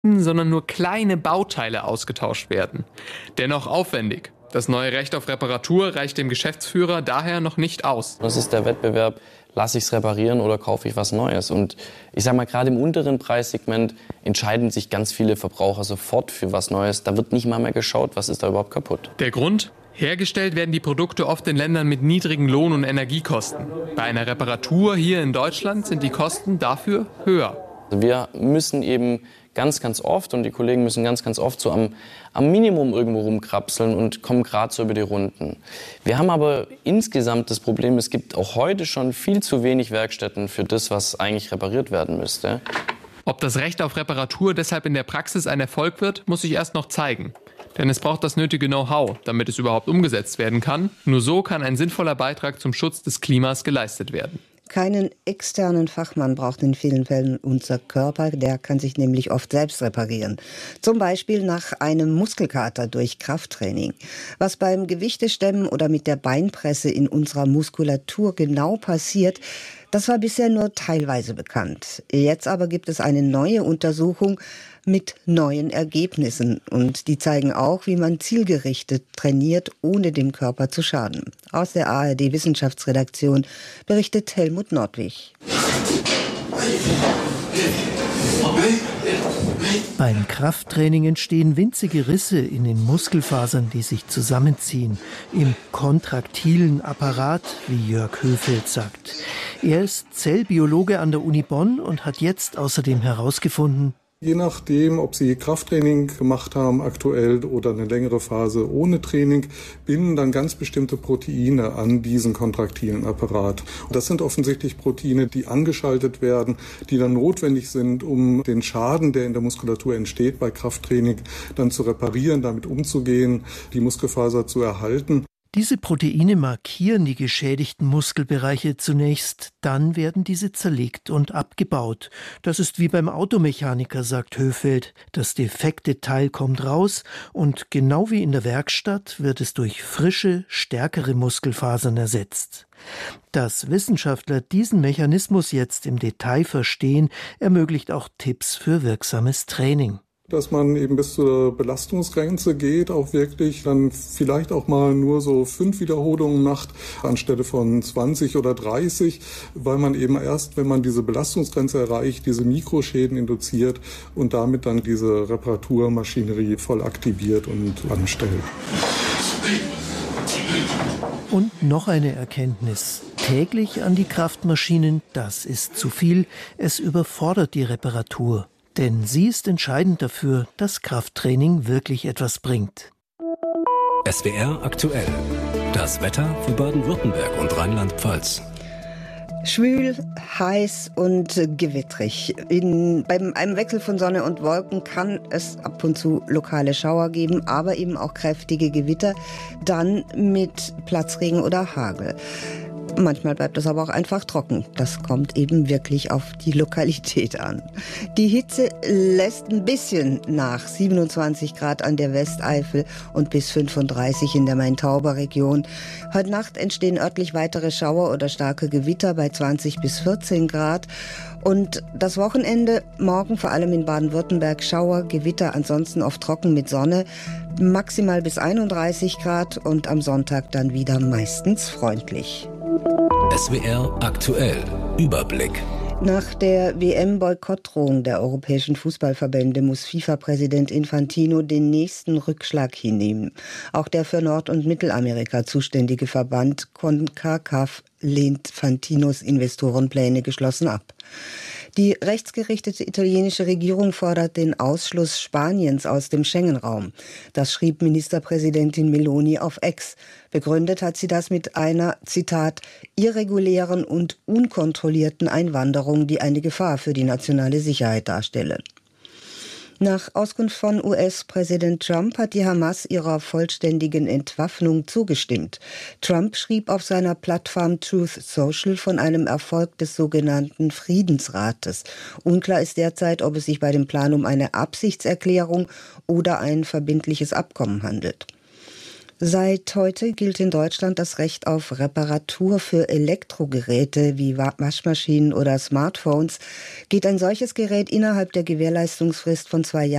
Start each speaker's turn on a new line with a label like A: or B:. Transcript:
A: sondern nur kleine Bauteile ausgetauscht werden. Dennoch aufwendig. Das neue Recht auf Reparatur reicht dem Geschäftsführer daher noch nicht aus.
B: Das ist der Wettbewerb, lasse ich es reparieren oder kaufe ich was Neues? Und ich sage mal, gerade im unteren Preissegment entscheiden sich ganz viele Verbraucher sofort für was Neues. Da wird nicht mal mehr geschaut, was ist da überhaupt kaputt.
A: Der Grund? Hergestellt werden die Produkte oft in Ländern mit niedrigen Lohn- und Energiekosten. Bei einer Reparatur hier in Deutschland sind die Kosten dafür höher.
B: Wir müssen eben ganz oft, und die Kollegen müssen ganz oft so am Minimum irgendwo rumkrapseln und kommen gerade so über die Runden. Wir haben aber insgesamt das Problem, es gibt auch heute schon viel zu wenig Werkstätten für das, was eigentlich repariert werden müsste.
A: Ob das Recht auf Reparatur deshalb in der Praxis ein Erfolg wird, muss sich erst noch zeigen. Denn es braucht das nötige Know-how, damit es überhaupt umgesetzt werden kann. Nur so kann ein sinnvoller Beitrag zum Schutz des Klimas geleistet werden.
C: Keinen externen Fachmann braucht in vielen Fällen unser Körper, der kann sich nämlich oft selbst reparieren. Zum Beispiel nach einem Muskelkater durch Krafttraining. Was beim Gewichtestemmen oder mit der Beinpresse in unserer Muskulatur genau passiert, das war bisher nur teilweise bekannt. Jetzt aber gibt es eine neue Untersuchung mit neuen Ergebnissen. Und die zeigen auch, wie man zielgerichtet trainiert, ohne dem Körper zu schaden. Aus der ARD-Wissenschaftsredaktion berichtet Helmut Nordwig.
D: Beim Krafttraining entstehen winzige Risse in den Muskelfasern, die sich zusammenziehen. Im kontraktilen Apparat, wie Jörg Höfeld sagt. Er ist Zellbiologe an der Uni Bonn und hat jetzt außerdem herausgefunden,
E: je nachdem, ob Sie Krafttraining gemacht haben aktuell oder eine längere Phase ohne Training, binden dann ganz bestimmte Proteine an diesen kontraktilen Apparat. Und das sind offensichtlich Proteine, die angeschaltet werden, die dann notwendig sind, um den Schaden, der in der Muskulatur entsteht bei Krafttraining, dann zu reparieren, damit umzugehen, die Muskelfaser zu erhalten.
D: Diese Proteine markieren die geschädigten Muskelbereiche zunächst, dann werden diese zerlegt und abgebaut. Das ist wie beim Automechaniker, sagt Höfeld. Das defekte Teil kommt raus und genau wie in der Werkstatt wird es durch frische, stärkere Muskelfasern ersetzt. Dass Wissenschaftler diesen Mechanismus jetzt im Detail verstehen, ermöglicht auch Tipps für wirksames Training.
E: Dass man eben bis zur Belastungsgrenze geht, auch wirklich dann vielleicht auch mal nur so 5 Wiederholungen macht, anstelle von 20 oder 30, weil man eben erst, wenn man diese Belastungsgrenze erreicht, diese Mikroschäden induziert und damit dann diese Reparaturmaschinerie voll aktiviert und anstellt.
D: Und noch eine Erkenntnis. Täglich an die Kraftmaschinen, das ist zu viel. Es überfordert die Reparatur. Denn sie ist entscheidend dafür, dass Krafttraining wirklich etwas bringt.
F: SWR aktuell. Das Wetter für Baden-Württemberg und Rheinland-Pfalz.
C: Schwül, heiß und gewittrig. Beim einem Wechsel von Sonne und Wolken kann es ab und zu lokale Schauer geben, aber eben auch kräftige Gewitter, dann mit Platzregen oder Hagel. Manchmal bleibt es aber auch einfach trocken. Das kommt eben wirklich auf die Lokalität an. Die Hitze lässt ein bisschen nach. 27 Grad an der Westeifel und bis 35 in der Main-Tauber-Region. Heute Nacht entstehen örtlich weitere Schauer oder starke Gewitter bei 20 bis 14 Grad. Und das Wochenende, morgen vor allem in Baden-Württemberg Schauer, Gewitter, ansonsten oft trocken mit Sonne, maximal bis 31 Grad und am Sonntag dann wieder meistens freundlich.
F: SWR aktuell. Überblick.
C: Nach der WM-Boykottdrohung der europäischen Fußballverbände muss FIFA-Präsident Infantino den nächsten Rückschlag hinnehmen. Auch der für Nord- und Mittelamerika zuständige Verband CONCACAF lehnt Infantinos Investorenpläne geschlossen ab. Die rechtsgerichtete italienische Regierung fordert den Ausschluss Spaniens aus dem Schengen-Raum. Das schrieb Ministerpräsidentin Meloni auf X. Begründet hat sie das mit einer, Zitat, irregulären und unkontrollierten Einwanderung, die eine Gefahr für die nationale Sicherheit darstelle. Nach Auskunft von US-Präsident Trump hat die Hamas ihrer vollständigen Entwaffnung zugestimmt. Trump schrieb auf seiner Plattform Truth Social von einem Erfolg des sogenannten Friedensrates. Unklar ist derzeit, ob es sich bei dem Plan um eine Absichtserklärung oder ein verbindliches Abkommen handelt. Seit heute gilt in Deutschland das Recht auf Reparatur für Elektrogeräte wie Waschmaschinen oder Smartphones. Geht ein solches Gerät innerhalb der Gewährleistungsfrist von 2 Jahren